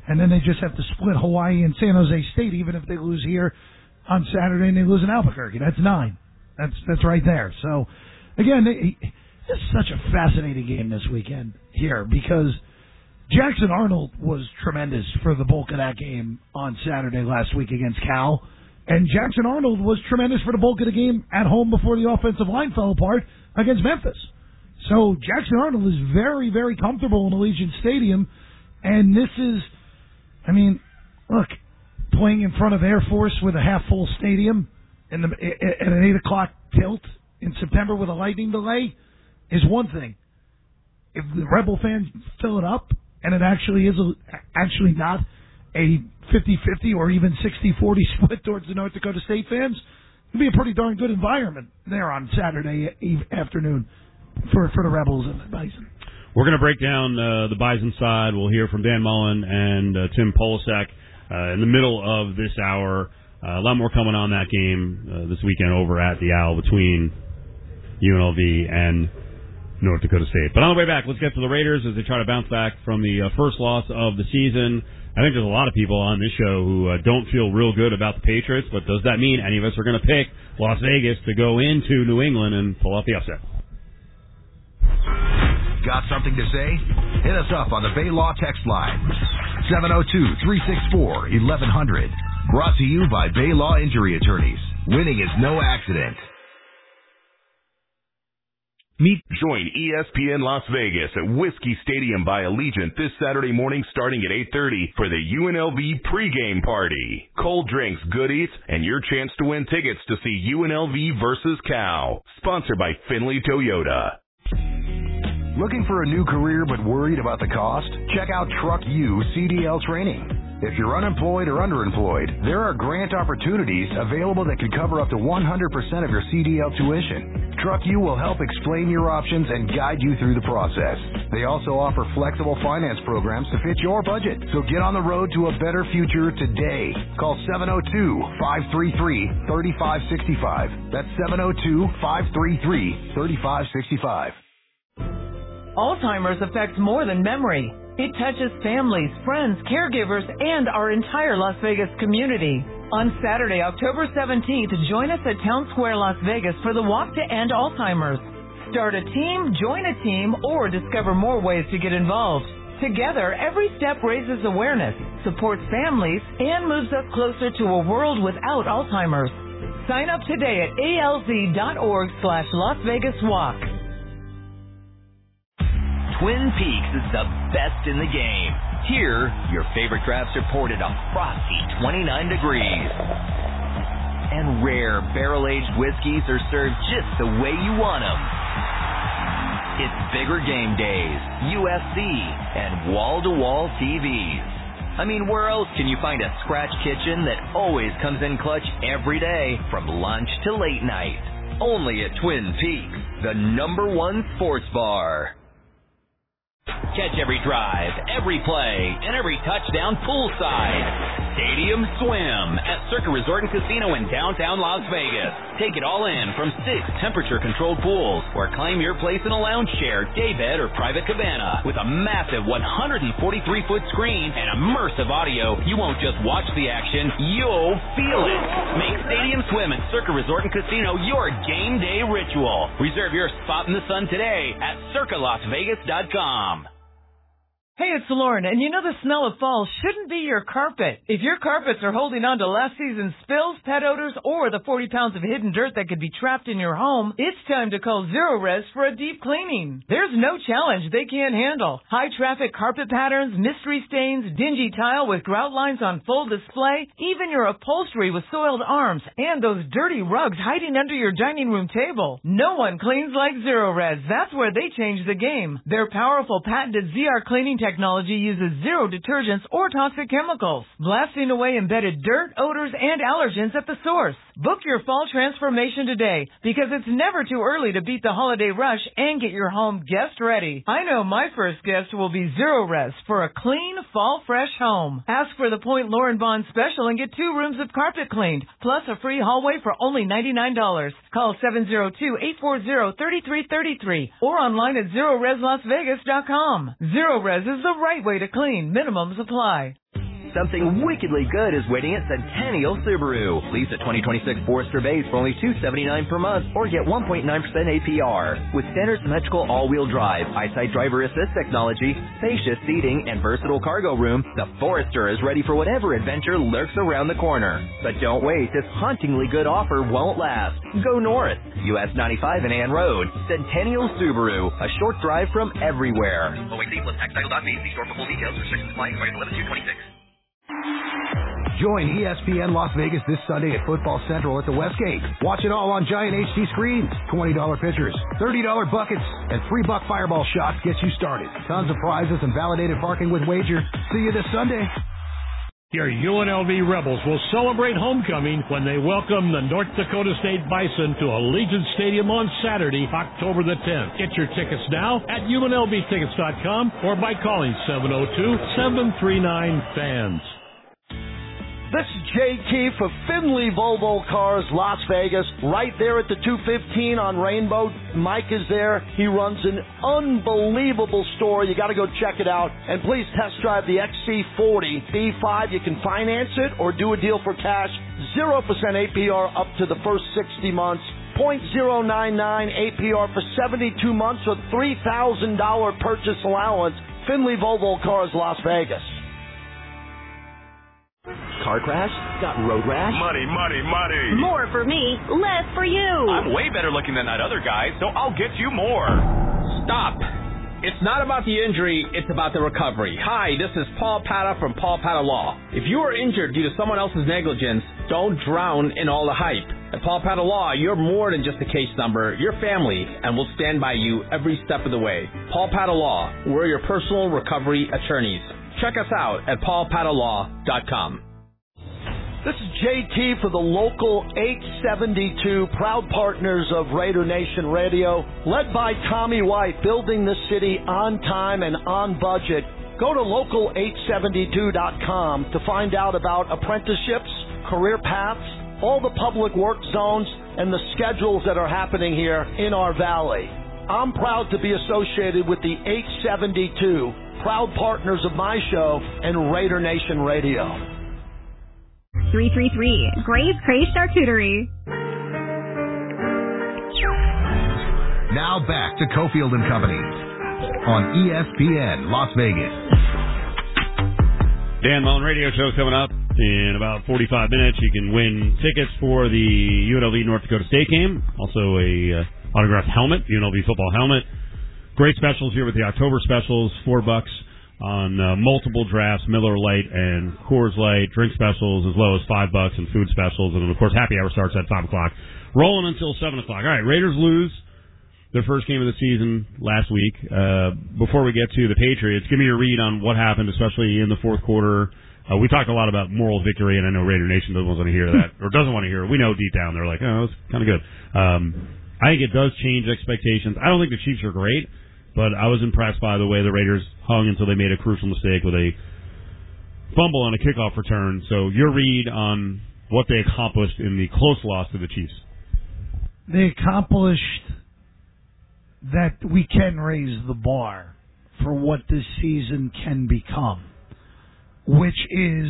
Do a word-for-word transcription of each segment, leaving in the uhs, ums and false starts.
And then they just have to split Hawaii and San Jose State, even if they lose here on Saturday and they lose in Albuquerque. That's nine. That's that's right there. So, again, it, it's such a fascinating game this weekend here because Jackson Arnold was tremendous for the bulk of that game on Saturday last week against Cal. And Jackson Arnold was tremendous for the bulk of the game at home before the offensive line fell apart against Memphis. So Jackson Arnold is very, very comfortable in Allegiant Stadium. And this is, I mean, look, playing in front of Air Force with a half-full stadium in the, at an eight o'clock tilt in September with a lightning delay is one thing. If the Rebel fans fill it up, and it actually is a, actually not a fifty-fifty or even sixty forty split towards the North Dakota State fans, it'd be a pretty darn good environment there on Saturday eve afternoon for, for the Rebels and the Bison. We're going to break down uh, the Bison side. We'll hear from Dan Mullen and uh, Tim Polasek uh, in the middle of this hour. Uh, a lot more coming on that game uh, this weekend over at the Owl between U N L V and North Dakota State. But on the way back, let's get to the Raiders as they try to bounce back from the uh, first loss of the season. I think there's a lot of people on this show who uh, don't feel real good about the Patriots, but does that mean any of us are going to pick Las Vegas to go into New England and pull off the upset? Got something to say? Hit us up on the Bay Law text line, seven oh two, three six four, eleven hundred. Brought to you by Bay Law Injury Attorneys. Winning is no accident. Meet Join E S P N Las Vegas at Whiskey Stadium by Allegiant this Saturday morning starting at eight thirty for the U N L V pregame party. Cold drinks, goodies, and your chance to win tickets to see U N L V versus Cal. Sponsored by Finley Toyota. Looking for a new career but worried about the cost? Check out Truck U C D L Training. If you're unemployed or underemployed, there are grant opportunities available that could cover up to one hundred percent of your C D L tuition. Truck U will help explain your options and guide you through the process. They also offer flexible finance programs to fit your budget. So get on the road to a better future today. Call seven oh two, five three three, three five six five. That's seven oh two, five three three, three five six five. Alzheimer's affects more than memory. It touches families, friends, caregivers, and our entire Las Vegas community. On Saturday, October seventeenth, join us at Town Square, Las Vegas for the Walk to End Alzheimer's. Start a team, join a team, or discover more ways to get involved. Together, every step raises awareness, supports families, and moves us closer to a world without Alzheimer's. Sign up today at alz.org slash Las Vegas Walk. Twin Peaks is the best in the game. Here, your favorite drafts are poured at a frosty twenty-nine degrees. And rare barrel-aged whiskeys are served just the way you want them. It's bigger game days, U F C, and wall-to-wall T Vs. I mean, where else can you find a scratch kitchen that always comes in clutch every day from lunch to late night? Only at Twin Peaks, the number one sports bar. Catch every drive, every play, and every touchdown poolside. Stadium Swim at Circa Resort and Casino in downtown Las Vegas. Take it all in from six temperature-controlled pools, or claim your place in a lounge chair, daybed, or private cabana. With a massive one hundred forty-three foot screen and immersive audio, you won't just watch the action, you'll feel it. Make Stadium Swim at Circa Resort and Casino your game day ritual. Reserve your spot in the sun today at circa las vegas dot com. Hey, it's Lauren, and you know the smell of fall shouldn't be your carpet. If your carpets are holding on to last season's spills, pet odors, or the forty pounds of hidden dirt that could be trapped in your home, it's time to call Zero Res for a deep cleaning. There's no challenge they can't handle. High traffic carpet patterns, mystery stains, dingy tile with grout lines on full display, even your upholstery with soiled arms, and those dirty rugs hiding under your dining room table. No one cleans like Zero Res. That's where they change the game. Their powerful patented Z R cleaning technology uses zero detergents or toxic chemicals, blasting away embedded dirt, odors, and allergens at the source. Book your fall transformation today, because it's never too early to beat the holiday rush and get your home guest ready. I know my first guest will be Zero Res for a clean, fall fresh home. Ask for the Point Lauren Bond special and get two rooms of carpet cleaned, plus a free hallway for only ninety-nine dollars. Call seven oh two, eight four zero, three three three three or online at zero res las vegas dot com. Zero Res is is the right way to clean. Minimums apply. Something wickedly good is waiting at Centennial Subaru. Lease a twenty twenty-six Forester Base for only two hundred seventy-nine dollars per month or get one point nine percent A P R. With standard symmetrical all-wheel drive, eyesight driver assist technology, spacious seating, and versatile cargo room, the Forester is ready for whatever adventure lurks around the corner. But don't wait, this hauntingly good offer won't last. Go north, U S ninety-five and Ann Road. Centennial Subaru, a short drive from everywhere. O A C plus tax title dot B. See store for full details. Restrictions apply. Expired eleven two twenty-six. Join E S P N Las Vegas this Sunday at Football Central at the Westgate. Watch it all on giant H D screens, twenty dollars pitchers, thirty dollars buckets, and three buck fireball shots get you started. Tons of prizes and validated parking with wager. See you this Sunday. Your U N L V Rebels will celebrate homecoming when they welcome the North Dakota State Bison to Allegiant Stadium on Saturday, October the tenth. Get your tickets now at U N L V tickets dot com or by calling seven oh two, seven three nine, fans. This is J T for Finley Volvo Cars, Las Vegas, right there at the two fifteen on Rainbow. Mike is there. He runs an unbelievable store. You got to go check it out. And please test drive the X C forty B five. You can finance it or do a deal for cash. zero percent A P R up to the first sixty months. zero point zero nine nine A P R for seventy-two months with three thousand dollars purchase allowance. Finley Volvo Cars, Las Vegas. Car crash? Got road rash? Money, money, money. More for me, less for you. I'm way better looking than that other guy, so I'll get you more. Stop. It's not about the injury, it's about the recovery. Hi, this is Paul Pata from Paul Pata Law. If you are injured due to someone else's negligence, don't drown in all the hype. At Paul Pata Law, you're more than just a case number. You're family, and we'll stand by you every step of the way. Paul Pata Law, we're your personal recovery attorneys. Check us out at paul pata law dot com. This is J T for the Local eight seventy-two, proud partners of Raider Nation Radio, led by Tommy White, building the city on time and on budget. Go to local eight seventy-two dot com to find out about apprenticeships, career paths, all the public work zones, and the schedules that are happening here in our valley. I'm proud to be associated with the eight seventy-two, proud partners of my show and Raider Nation Radio. three three three, Gray's Cray Charcuterie. Now back to Cofield and Company on E S P N Las Vegas. Dan Mullen Radio Show coming up in about forty-five minutes. You can win tickets for the U N L V North Dakota State game. Also a uh, autographed helmet, U N L V football helmet. Great specials here with the October specials, four bucks on uh, multiple drafts, Miller Lite and Coors Light, drink specials as low as five bucks, and food specials. And, of course, happy hour starts at five o'clock, rolling until seven o'clock. All right, Raiders lose their first game of the season last week. Uh, before we get to the Patriots, give me your read on what happened, especially in the fourth quarter. Uh, we talked a lot about moral victory, and I know Raider Nation doesn't want to hear that, or doesn't want to hear it. We know deep down they're like, oh, it's kind of good. Um, I think it does change expectations. I don't think the Chiefs are great, but I was impressed by the way the Raiders hung until they made a crucial mistake with a fumble on a kickoff return. So your read on what they accomplished in the close loss to the Chiefs. They accomplished that we can raise the bar for what this season can become, which is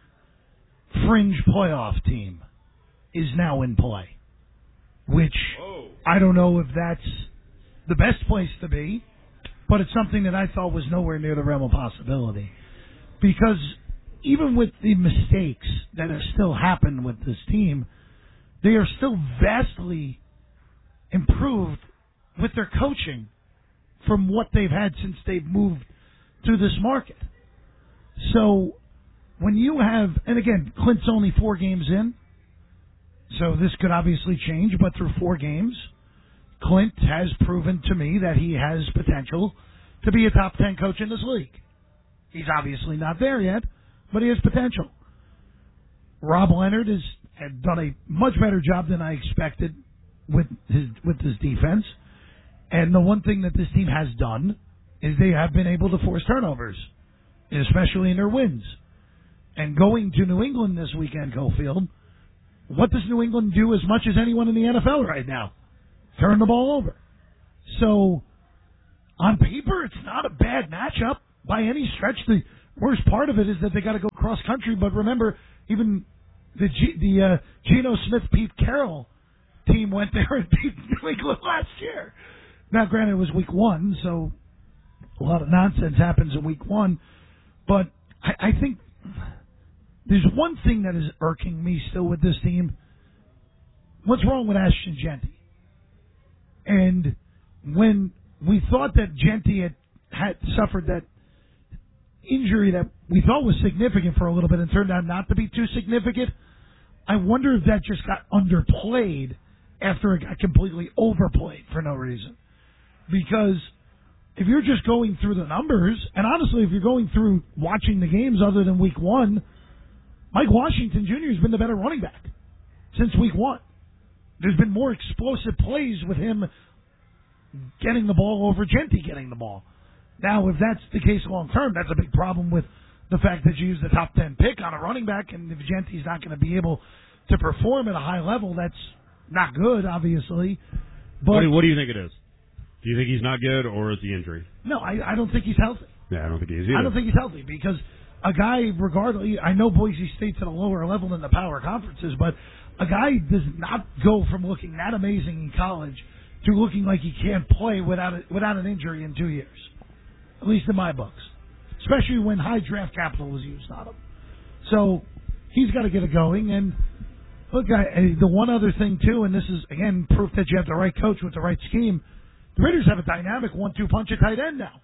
fringe playoff team is now in play, which Whoa. I don't know if that's the best place to be, but it's something that I thought was nowhere near the realm of possibility. Because even with the mistakes that have still happened with this team, they are still vastly improved with their coaching from what they've had since they've moved to this market. So when you have, and again, Clint's only four games in, so this could obviously change, but through four games, Clint has proven to me that he has potential to be a top ten coach in this league. He's obviously not there yet, but he has potential. Rob Leonard has done a much better job than I expected with his with his defense. And the one thing that this team has done is they have been able to force turnovers, especially in their wins. And going to New England this weekend, Cofield, what does New England do as much as anyone in the N F L right now? Turn the ball over. So, on paper, it's not a bad matchup by any stretch. The worst part of it is that they got to go cross country. But remember, even the G, the uh, Geno Smith, Pete Carroll team went there and beat New England last year. Now, granted, it was week one, so a lot of nonsense happens in week one. But I, I think there's one thing that is irking me still with this team. What's wrong with Ashton Jeanty? And when we thought that Jeanty had, had suffered that injury that we thought was significant for a little bit and turned out not to be too significant, I wonder if that just got underplayed after it got completely overplayed for no reason. Because if you're just going through the numbers, and honestly, if you're going through watching the games other than week one, Mike Washington Junior has been the better running back since week one. There's been more explosive plays with him getting the ball over Jeanty getting the ball. Now, if that's the case long term, that's a big problem with the fact that you use the top ten pick on a running back, and if Jeanty's not going to be able to perform at a high level, that's not good, obviously. But what do, what do you think it is? Do you think he's not good, or is the injury? No, I, I don't think he's healthy. Yeah, I don't think he is either. I don't think he's healthy because a guy, regardless, I know Boise State's at a lower level than the power conferences, but a guy does not go from looking that amazing in college to looking like he can't play without a, without an injury in two years, at least in my books, especially when high draft capital was used on him. So he's got to get it going. And look, I, the one other thing, too, and this is, again, proof that you have the right coach with the right scheme, the Raiders have a dynamic one two punch at tight end now.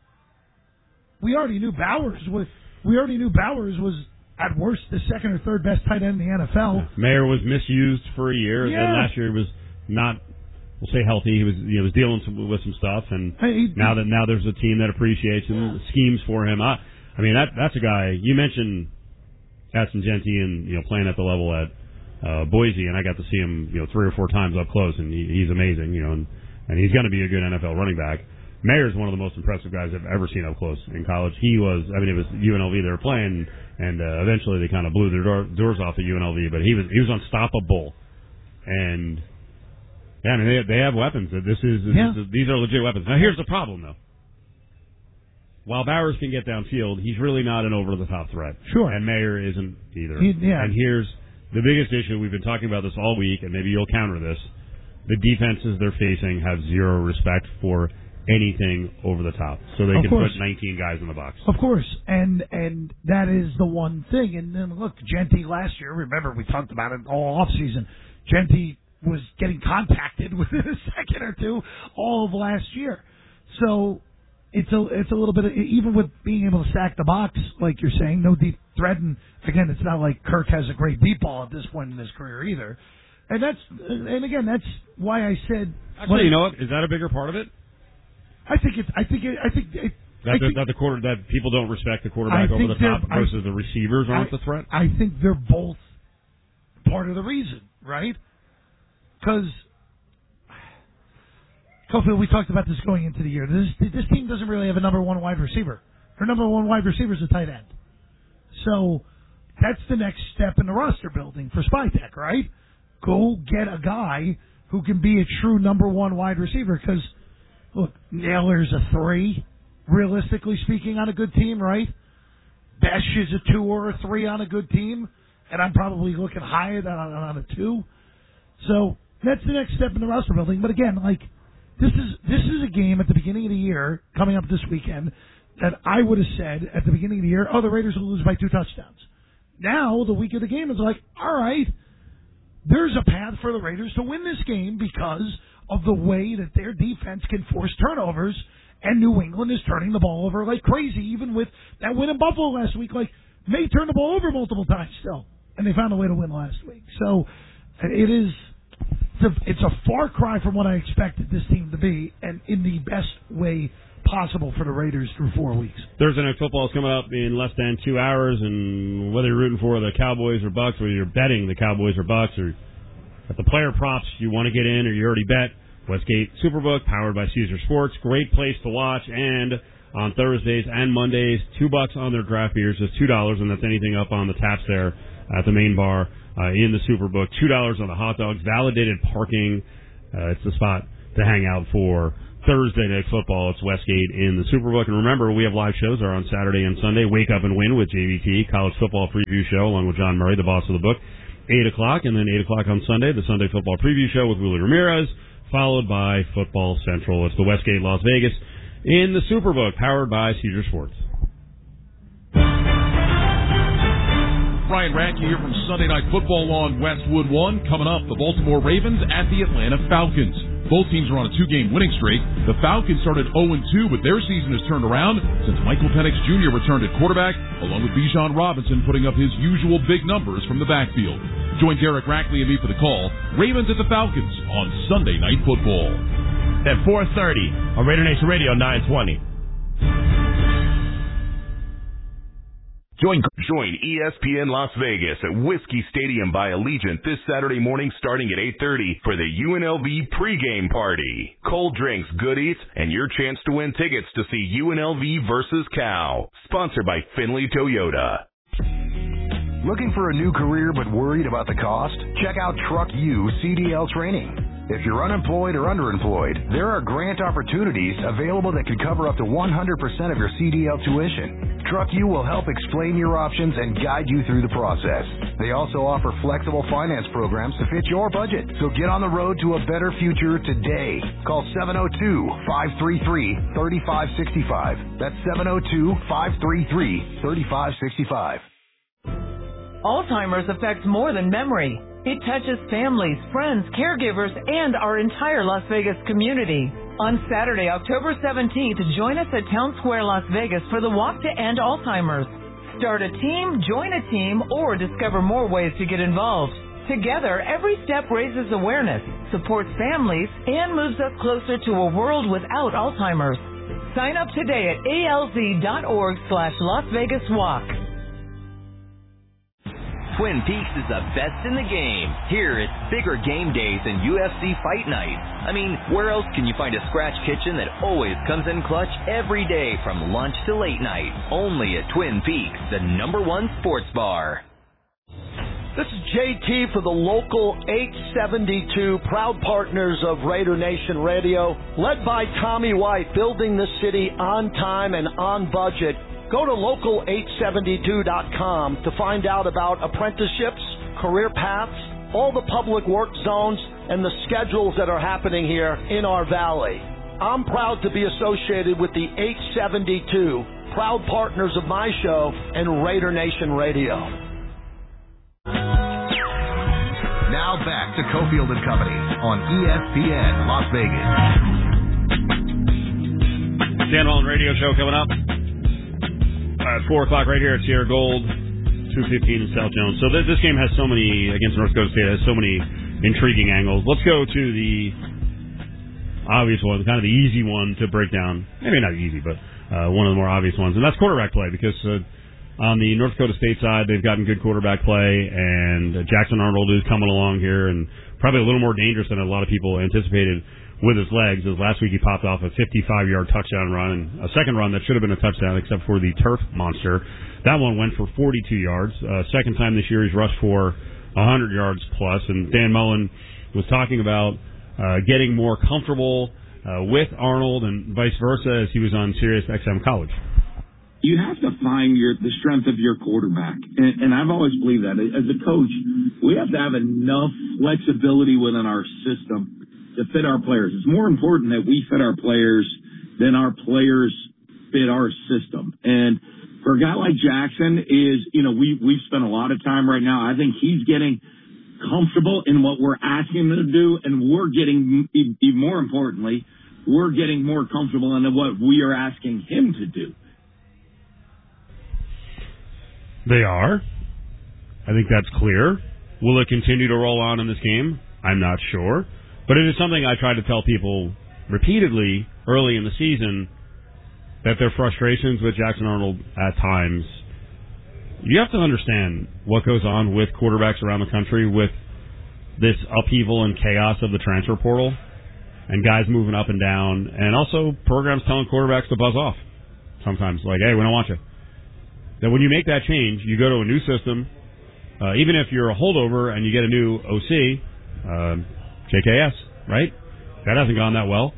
We already knew Bowers was, we already knew Bowers was at worst the second or third best tight end in the N F L. Yeah. Mayer was misused for a year. Yeah. Then last year he was not, we'll say healthy. He was you know, was dealing some, with some stuff, and hey, now that now there's a team that appreciates him, yeah. schemes for him. I, I mean that that's a guy. You mentioned Ashton Jeanty and you know playing at the level at uh, Boise, and I got to see him you know three or four times up close, and he, he's amazing. You know, and, and he's going to be a good N F L running back. Mayer's one of the most impressive guys I've ever seen up close in college. He was, I mean, it was U N L V they were playing, and uh, eventually they kind of blew their door, doors off at U N L V. But he was he was unstoppable, and yeah, I mean they they have weapons. This is, this yeah. is these are legit weapons. Now here's the problem though. While Bowers can get downfield, he's really not an over the top threat. Sure, and Mayer isn't either. He, yeah. And here's the biggest issue. We've been talking about this all week, and maybe you'll counter this. The defenses they're facing have zero respect for anything over the top, so they of can course. put nineteen guys in the box. Of course, and and that is the one thing. And then look, Jeanty last year, remember we talked about it all off season. Jeanty was getting contacted within a second or two all of last year. So it's a it's a little bit of, even with being able to stack the box, like you're saying, no deep threat. And again, it's not like Kirk has a great deep ball at this point in his career either. And that's and again, that's why I said. Actually, you know what? Is that a bigger part of it? I think it's. I think. It, I think. It, that, I the, think that the quarter that people don't respect the quarterback over the top versus I, the receivers aren't I, the threat. I think they're both part of the reason, right? Because Kofi, we talked about this going into the year. This this team doesn't really have a number one wide receiver. Their number one wide receiver is a tight end. So that's the next step in the roster building for Spytech, right? Go get a guy who can be a true number one wide receiver because. Look, Naylor's a three, realistically speaking, on a good team, right? Besh is a two or a three on a good team, and I'm probably looking higher than on, on a two. So that's the next step in the roster building. But again, like this is this is a game at the beginning of the year coming up this weekend that I would have said at the beginning of the year, oh, the Raiders will lose by two touchdowns. Now the week of the game is like, all right, there's a path for the Raiders to win this game because of the way that their defense can force turnovers, and New England is turning the ball over like crazy, even with that win in Buffalo last week. Like, May turned the ball over multiple times still, and they found a way to win last week. So it is it's a, it's a far cry from what I expected this team to be, and in the best way possible for the Raiders through four weeks. Thursday Night Football is coming up in less than two hours, and whether you're rooting for the Cowboys or Bucks, whether you're betting the Cowboys or Bucks, or at the player props you want to get in or you already bet, Westgate Superbook, powered by Caesar Sports. Great place to watch. And on Thursdays and Mondays, two bucks on their draft beers, just two dollars, and that's anything up on the taps there at the main bar uh, in the Superbook. Two dollars on the hot dogs. Validated parking. Uh, it's the spot to hang out for Thursday Night Football. It's Westgate in the Superbook. And remember, we have live shows are on Saturday and Sunday. Wake Up and Win with J V T, College Football Preview Show, along with John Murray, the boss of the book, eight o'clock. And then eight o'clock on Sunday, the Sunday Football Preview Show with Willie Ramirez, followed by Football Central. It's the Westgate Las Vegas in the Superbook, powered by Caesar Sports. Brian Radke here from Sunday Night Football on Westwood One. Coming up, the Baltimore Ravens at the Atlanta Falcons. Both teams are on a two-game winning streak. The Falcons started oh and two, but their season has turned around since Michael Penix Junior returned at quarterback, along with Bijan Robinson putting up his usual big numbers from the backfield. Join Derek Rackley and me for the call. Ravens at the Falcons on Sunday Night Football. At four thirty on Raider Nation Radio nine twenty. Join, join E S P N Las Vegas at Whiskey Stadium by Allegiant this Saturday morning starting at eight thirty for the U N L V pregame party. Cold drinks, good eats, and your chance to win tickets to see U N L V versus Cal. Sponsored by Finley Toyota. Looking for a new career but worried about the cost? Check out Truck U C D L Training. If you're unemployed or underemployed, there are grant opportunities available that could cover up to one hundred percent of your C D L tuition. Truck U will help explain your options and guide you through the process. They also offer flexible finance programs to fit your budget. So get on the road to a better future today. Call seven oh two, five three three, three five six five. That's seven oh two, five three three, three five six five. Alzheimer's affects more than memory. It touches families, friends, caregivers, and our entire Las Vegas community. On Saturday, October seventeenth, join us at Town Square, Las Vegas for the Walk to End Alzheimer's. Start a team, join a team, or discover more ways to get involved. Together, every step raises awareness, supports families, and moves us closer to a world without Alzheimer's. Sign up today at alz.org slash Las Vegas Walk. Twin Peaks is the best in the game. Here, it's bigger game days and U F C fight nights. I mean, where else can you find a scratch kitchen that always comes in clutch every day from lunch to late night? Only at Twin Peaks, the number one sports bar. This is J T for the local eight seventy-two, proud partners of Raider Nation Radio, led by Tommy White, building the city on time and on budget. Go to local eight seventy-two dot com to find out about apprenticeships, career paths, all the public work zones, and the schedules that are happening here in our valley. I'm proud to be associated with the eight seventy-two, proud partners of my show and Raider Nation Radio. Now back to Cofield and Company on E S P N Las Vegas. Dan Mullen Radio Show coming up. Uh, four o'clock right here at Sierra Gold, two fifteen in South Jones. So th- this game has so many, against North Dakota State, has so many intriguing angles. Let's go to the obvious one, kind of the easy one to break down. Maybe not easy, but uh, one of the more obvious ones, and that's quarterback play, because uh, on the North Dakota State side, they've gotten good quarterback play, and uh, Jackson Arnold is coming along here, and probably a little more dangerous than a lot of people anticipated with his legs, as last week he popped off a fifty-five-yard touchdown run, and a second run that should have been a touchdown except for the turf monster. That one went for forty-two yards. Uh, second time this year he's rushed for one hundred yards plus, and Dan Mullen was talking about uh, getting more comfortable uh, with Arnold and vice versa as he was on Sirius X M College. You have to find your the strength of your quarterback, and, and I've always believed that. As a coach, we have to have enough flexibility within our system to fit our players. It's more important that we fit our players than our players fit our system. And for a guy like Jackson is, you know, we, we've spent a lot of time right now. I think he's getting comfortable in what we're asking him to do, and we're getting, even more importantly, we're getting more comfortable in what we are asking him to do. They are. I think that's clear. Will it continue to roll on in this game? I'm not sure. But it is something I try to tell people repeatedly early in the season, that their frustrations with Jackson Arnold at times, you have to understand what goes on with quarterbacks around the country with this upheaval and chaos of the transfer portal and guys moving up and down, and also programs telling quarterbacks to buzz off sometimes, like, hey, we don't want you. That when you make that change, you go to a new system, uh, even if you're a holdover and you get a new O C, uh, J K S, right? That hasn't gone that well.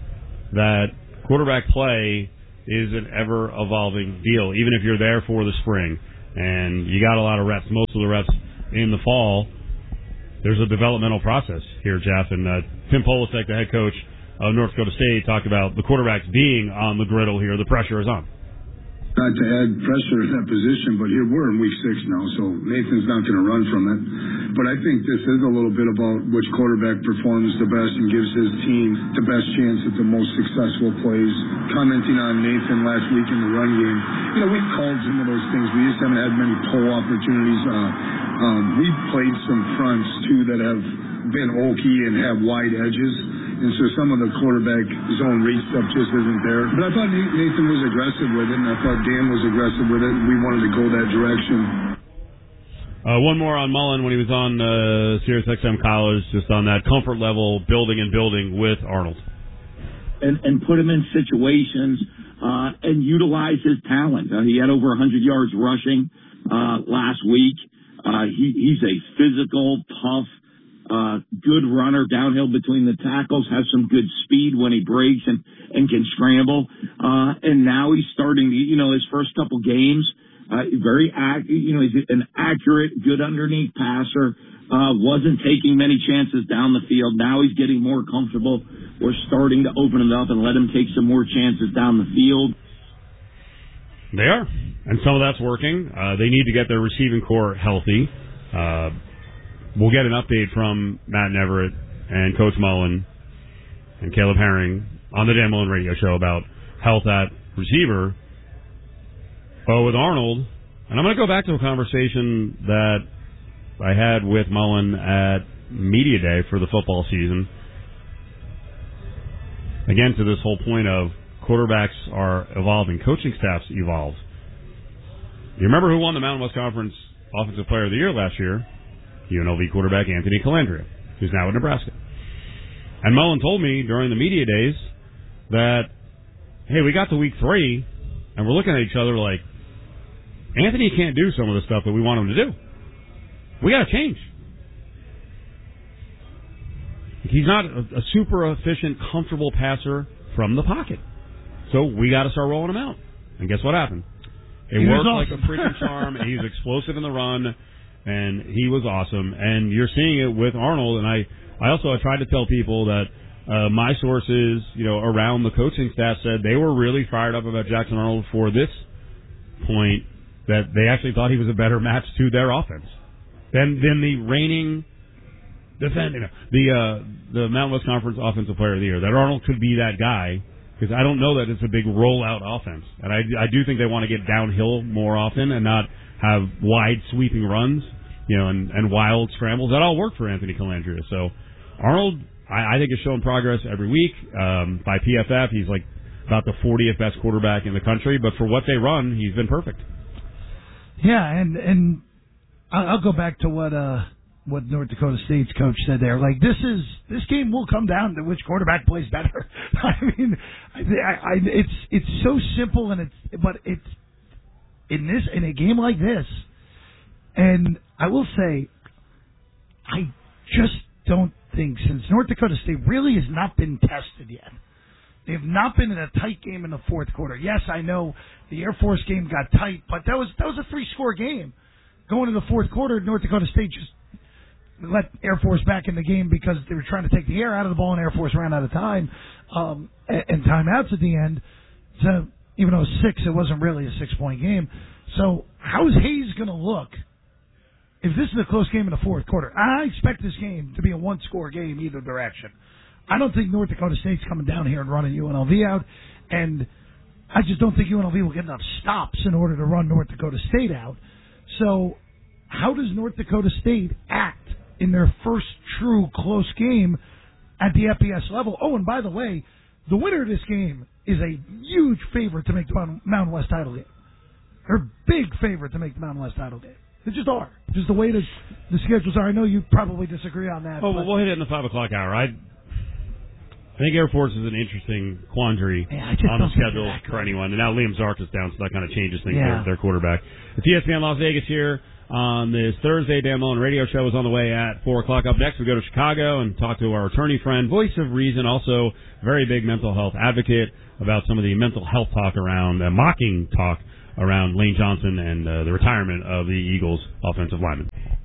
that quarterback play is an ever-evolving deal, even if you're there for the spring and you got a lot of reps, most of the reps in the fall. There's a developmental process here, Jeff. And uh, Tim Polasek, the head coach of North Dakota State, talked about the quarterbacks being on the griddle here. The pressure is on. Not to add pressure in that position, but here we're in week six now, so Nathan's not going to run from it. But I think this is a little bit about which quarterback performs the best and gives his team the best chance at the most successful plays. Commenting on Nathan last week in the run game, you know, we've called some of those things. We just haven't had many pull opportunities. Uh, um, we've played some fronts, too, that have been oaky and have wide edges. And so some of the quarterback zone read stuff just isn't there. But I thought Nathan was aggressive with it, and I thought Dan was aggressive with it, and we wanted to go that direction. Uh, one more on Mullen when he was on uh, Sirius X M College, just on that comfort level, building and building with Arnold. And, and put him in situations uh, and utilize his talent. Uh, he had over one hundred yards rushing uh, last week. Uh, he, he's a physical, tough, Uh, good runner downhill between the tackles, has some good speed when he breaks and, and can scramble. Uh, and now he's starting to, you know, his first couple games, uh, very, ac- you know, he's an accurate, good underneath passer, uh, wasn't taking many chances down the field. Now he's getting more comfortable. We're starting to open it up and let him take some more chances down the field. They are. And some of that's working. Uh, they need to get their receiving core healthy. Uh, We'll get an update from Matt Neverett and Coach Mullen and Caleb Herring on the Dan Mullen Radio Show about health at receiver. But with Arnold, and I'm going to go back to a conversation that I had with Mullen at Media Day for the football season. Again, to this whole point of quarterbacks are evolving, coaching staffs evolve. You remember who won the Mountain West Conference Offensive Player of the Year last year? U N L V quarterback Anthony Calandria, who's now at Nebraska. And Mullen told me during the media days that, hey, we got to week three, and we're looking at each other like, Anthony can't do some of the stuff that we want him to do. We got to change. He's not a, a super efficient, comfortable passer from the pocket. So we got to start rolling him out. And guess what happened? It worked awesome. Like a freaking charm. He's explosive in the run. And he was awesome. And you're seeing it with Arnold. And I, I also I tried to tell people that uh, my sources, you know, around the coaching staff said they were really fired up about Jackson Arnold for this point, that they actually thought he was a better match to their offense than than the reigning defending the uh, the Mountain West Conference Offensive Player of the Year. That Arnold could be that guy, because I don't know that it's a big rollout offense, and I I do think they want to get downhill more often and not have wide sweeping runs, you know, and, and wild scrambles. That all worked for Anthony Calandria. So Arnold, I, I think, is showing progress every week. Um, by P F F, he's like about the fortieth best quarterback in the country. But for what they run, he's been perfect. Yeah, and and I'll go back to what uh what North Dakota State's coach said there. Like, this is this game will come down to which quarterback plays better. I mean, I, I, it's it's so simple, and it's but it's. In this, in a game like this, and I will say, I just don't think, since North Dakota State really has not been tested yet, they have not been in a tight game in the fourth quarter. Yes, I know the Air Force game got tight, but that was that was a three-score game. Going into the fourth quarter, North Dakota State just let Air Force back in the game because they were trying to take the air out of the ball, and Air Force ran out of time um, and, and timeouts at the end. So even though it was six, it wasn't really a six-point game. So how is Hayes going to look if this is a close game in the fourth quarter? I expect this game to be a one-score game either direction. I don't think North Dakota State's coming down here and running U N L V out, and I just don't think U N L V will get enough stops in order to run North Dakota State out. So how does North Dakota State act in their first true close game at the F B S level? Oh, and by the way, the winner of this game is a huge favorite to make the Mountain West title game. They're a big favorite to make the Mountain West title game. They just are. Just the way the, the schedules are. I know you probably disagree on that. Oh, well, we'll hit it in the five o'clock hour. I, I think Air Force is an interesting quandary yeah, on the schedule for anyone. And now Liam Zark is down, so that kind of changes things yeah. for their quarterback. It's E S P N Las Vegas here. on this Thursday. Dan Mullen Radio Show is on the way at four o'clock. Up next, we go to Chicago and talk to our attorney friend, voice of reason, also very big mental health advocate, about some of the mental health talk around, uh, mocking talk around Lane Johnson and uh, the retirement of the Eagles offensive lineman.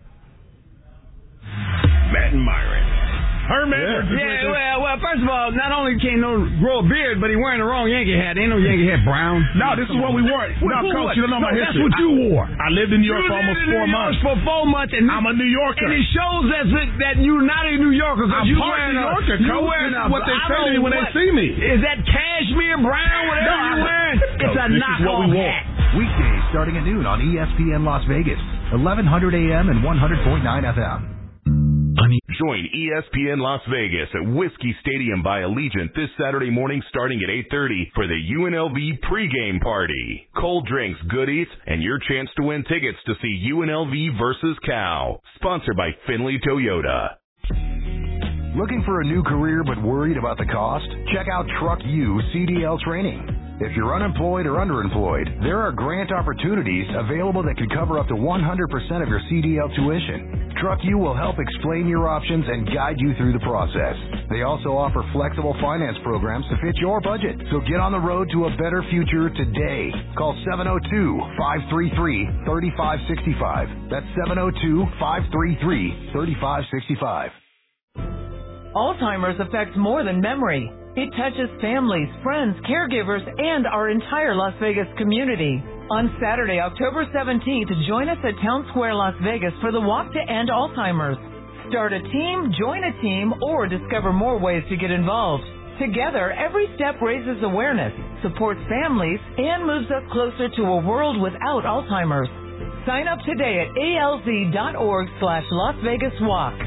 Matt and Myron. Herman. Yeah, yeah well, well, first of all, not only can't no grow a beard, but he wearing the wrong Yankee hat. Ain't no Yankee hat brown. No, this is what we wore. No, Coach, you don't know my no, history. That's what you wore. I lived in New York for almost four months. For four months, and I'm a New Yorker. And it shows that that you're not a New Yorker. I'm you part wearing New Yorker. A, you Coach, wearing this a, is what they say to me when what, they see me. Is that cashmere brown? Whatever no, you're wearing, Coach, it's a knockoff hat. Weekdays starting at noon on E S P N Las Vegas, eleven hundred A M and one hundred point nine F M. Join E S P N Las Vegas at Whiskey Stadium by Allegiant this Saturday morning starting at eight thirty for the U N L V pregame party. Cold drinks, good eats, and your chance to win tickets to see U N L V versus Cal. Sponsored by Finley Toyota. Looking for a new career but worried about the cost? Check out Truck U C D L Training. If you're unemployed or underemployed, there are grant opportunities available that could cover up to one hundred percent of your C D L tuition. Truck U will help explain your options and guide you through the process. They also offer flexible finance programs to fit your budget. So get on the road to a better future today. Call seven oh two, five three three, three five six five. That's seven oh two, five three three, three five six five. Alzheimer's affects more than memory. It touches families, friends, caregivers, and our entire Las Vegas community. On Saturday, October seventeenth, join us at Town Square, Las Vegas for the Walk to End Alzheimer's. Start a team, join a team, or discover more ways to get involved. Together, every step raises awareness, supports families, and moves us closer to a world without Alzheimer's. Sign up today at alz.org slash Las Vegas Walk.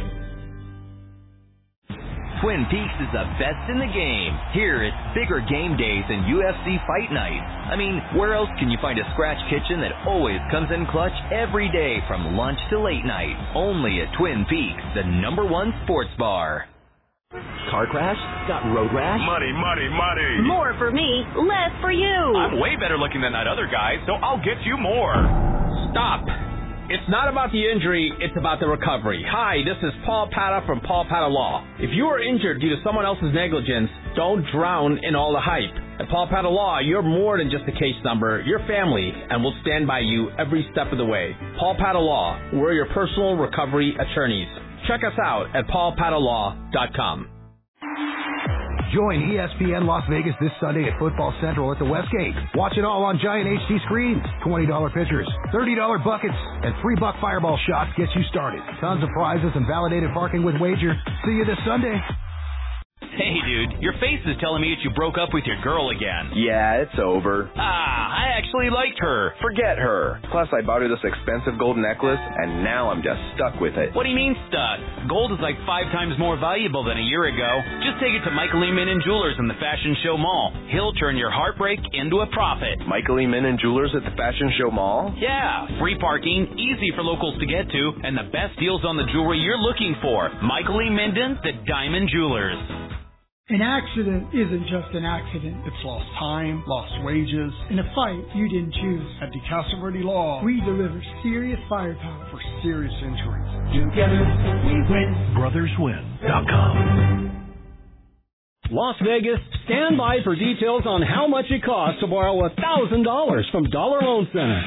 Twin Peaks is the best in the game. Here, it's bigger game days and U F C fight nights. I mean, where else can you find a scratch kitchen that always comes in clutch every day from lunch to late night? Only at Twin Peaks, the number one sports bar. Car crash? Got road rash? Money, money, money. More for me, less for you. I'm way better looking than that other guy, so I'll get you more. Stop. It's not about the injury, it's about the recovery. Hi, this is Paul Pata from Paul Pata Law. If you are injured due to someone else's negligence, don't drown in all the hype. At Paul Pata Law, you're more than just a case number. You're family, and we'll stand by you every step of the way. Paul Pata Law, we're your personal recovery attorneys. Check us out at paul pata law dot com. Join E S P N Las Vegas this Sunday at Football Central at the Westgate. Watch it all on giant H D screens. twenty dollars pitchers, thirty dollars buckets, and three buck fireball shots get you started. Tons of prizes and validated parking with wager. See you this Sunday. Hey, dude, your face is telling me that you broke up with your girl again. Yeah, it's over. Ah, I actually liked her. Forget her. Plus, I bought her this expensive gold necklace, and now I'm just stuck with it. What do you mean stuck? Gold is like five times more valuable than a year ago. Just take it to Michael E. Min and Jewelers in the Fashion Show Mall. He'll turn your heartbreak into a profit. Michael E. Min and Jewelers at the Fashion Show Mall? Yeah, free parking, easy for locals to get to, and the best deals on the jewelry you're looking for. Michael E. Minden, the Diamond Jewelers. An accident isn't just an accident. It's lost time, lost wages, in a fight you didn't choose. At DeCastro Law, we deliver serious firepower for serious injuries. Together, we win. brothers win dot com. Las Vegas, stand by for details on how much it costs to borrow one thousand dollars from Dollar Loan Center.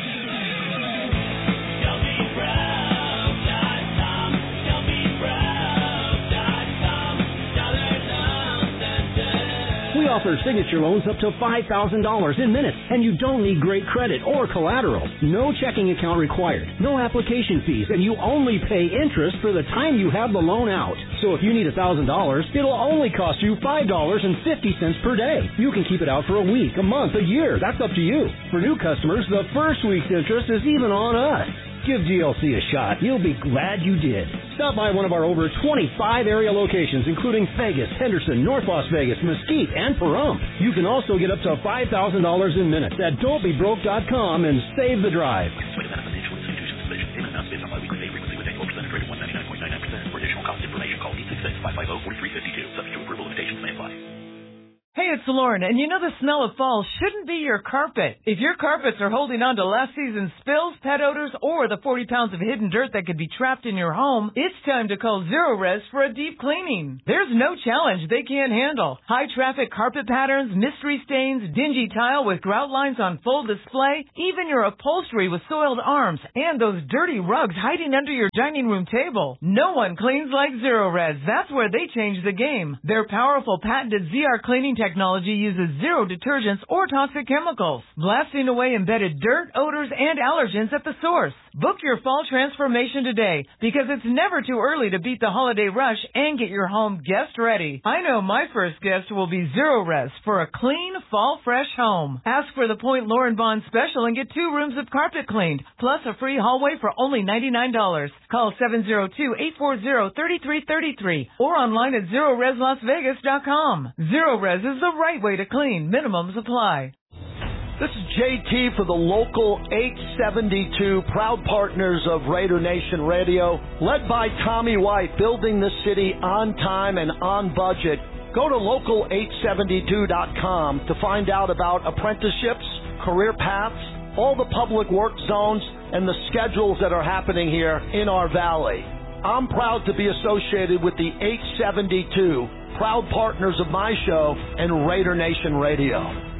We offer signature loans up to five thousand dollars in minutes, and you don't need great credit or collateral. No checking account required, no application fees, and you only pay interest for the time you have the loan out. So if you need one thousand dollars, it'll only cost you five dollars and fifty cents per day. You can keep it out for a week, a month, a year. That's up to you. For new customers, the first week's interest is even on us. Give G L C a shot. You'll be glad you did. Stop by one of our over twenty-five area locations, including Vegas, Henderson, North Las Vegas, Mesquite, and Pahrump. You can also get up to five thousand dollars in minutes at don't be broke dot com and save the drive. Hey, it's Lauren, and you know the smell of fall shouldn't be your carpet. If your carpets are holding on to last season's spills, pet odors, or the forty pounds of hidden dirt that could be trapped in your home, it's time to call Zero Res for a deep cleaning. There's no challenge they can't handle. High traffic carpet patterns, mystery stains, dingy tile with grout lines on full display, even your upholstery with soiled arms, and those dirty rugs hiding under your dining room table. No one cleans like Zero Res. That's where they change the game. Their powerful patented Z R cleaning technology uses zero detergents or toxic chemicals, blasting away embedded dirt, odors, and allergens at the source. Book your fall transformation today, because it's never too early to beat the holiday rush and get your home guest ready. I know my first guest will be Zero Res for a clean, fall fresh home. Ask for the Point Lauren Bond special and get two rooms of carpet cleaned, plus a free hallway for only ninety-nine dollars. Call seven zero two, eight four zero, three three three three or online at zero res las vegas dot com. Zero Res is the right way to clean. Minimums apply. This is J T for the Local eight seventy-two, proud partners of Raider Nation Radio, led by Tommy White, building the city on time and on budget. Go to local eight seventy-two dot com to find out about apprenticeships, career paths, all the public work zones, and the schedules that are happening here in our valley. I'm proud to be associated with the eight seventy-two, proud partners of my show and Raider Nation Radio.